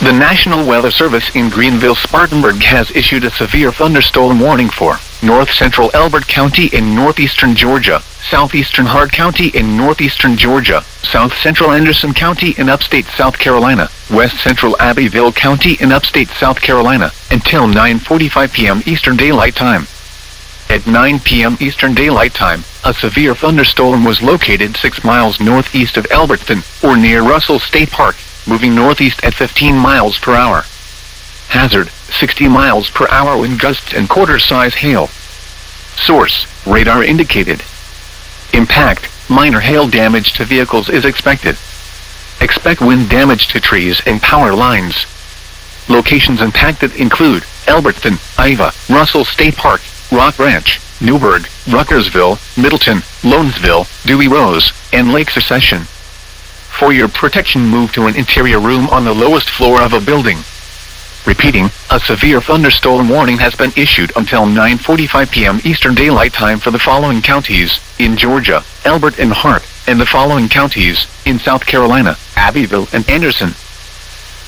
The National Weather Service in Greenville-Spartanburg has issued a severe thunderstorm warning for north-central Elbert County in northeastern Georgia, southeastern Hart County in northeastern Georgia, south-central Anderson County in upstate South Carolina, west-central Abbeville County in upstate South Carolina, until 9:45 p.m. Eastern Daylight Time. At 9 p.m. Eastern Daylight Time, a severe thunderstorm was located 6 miles northeast of Elberton, or near Russell State Park, moving northeast at 15 miles per hour. Hazard, 60 miles per hour wind gusts and quarter-size hail. Source, radar indicated. Impact, minor hail damage to vehicles is expected. Expect wind damage to trees and power lines. Locations impacted include Elberton, Iva, Russell State Park, Rock Ranch, Newburgh, Ruckersville, Middleton, Lonesville, Dewey Rose, and Lake Secession. For your protection, move to an interior room on the lowest floor of a building. Repeating, a severe thunderstorm warning has been issued until 9:45 p.m. Eastern Daylight Time for the following counties in Georgia, Elbert and Hart, and the following counties in South Carolina, Abbeville and Anderson.